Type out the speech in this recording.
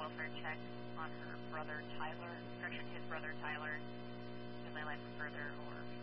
welfare check on her brother Tyler, or his brother Tyler, in my life further, or